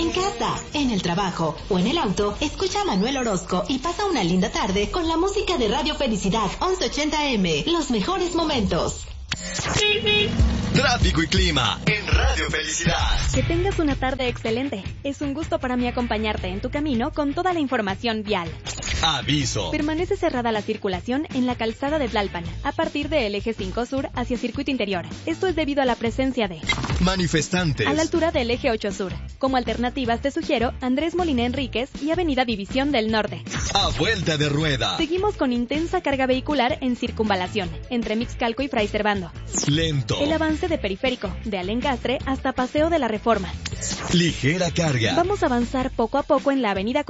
En casa, en el trabajo o en el auto, escucha a Manuel Orozco y pasa una linda tarde con la música de Radio Felicidad 1180M. Los mejores momentos. Tráfico y clima en Radio Felicidad. Que tengas una tarde excelente. Es un gusto para mí acompañarte en tu camino con toda la información vial. Aviso. Permanece cerrada la circulación en la calzada de Tlalpan, a partir del eje 5 sur hacia circuito interior. Esto es debido a la presencia de manifestantes a la altura del eje 8 sur. Como alternativas te sugiero Andrés Molina Enríquez y Avenida División del Norte. A vuelta de rueda. Seguimos con intensa carga vehicular en circunvalación, entre Mixcalco y Fray Servando. Lento. El avance de Periférico, de Alencastre hasta Paseo de la Reforma. Ligera carga. Vamos a avanzar poco a poco en la avenida